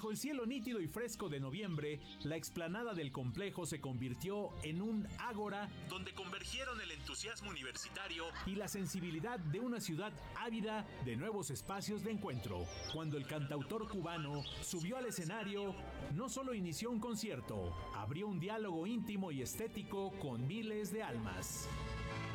Bajo el cielo nítido y fresco de noviembre, la explanada del complejo se convirtió en un ágora donde convergieron el entusiasmo universitario y la sensibilidad de una ciudad ávida de nuevos espacios de encuentro. Cuando el cantautor cubano subió al escenario, no solo inició un concierto, abrió un diálogo íntimo y estético con miles de almas.